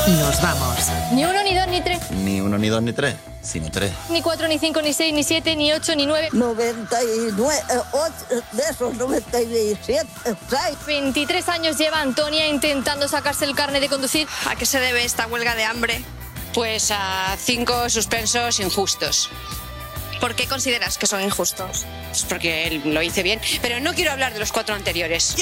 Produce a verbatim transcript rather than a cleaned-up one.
Nos vamos. Ni uno, ni dos, ni tres. Ni uno, ni dos, ni tres, sino tres. Ni cuatro, ni cinco, ni seis, ni siete, ni ocho, ni nueve. noventa y nueve, ocho, de esos noventa y siete, seis. veintitrés años lleva Antonia intentando sacarse el carnet de conducir. ¿A qué se debe esta huelga de hambre? Pues a cinco suspensos injustos. ¿Por qué consideras que son injustos? Pues porque él lo hice bien, pero no quiero hablar de los cuatro anteriores.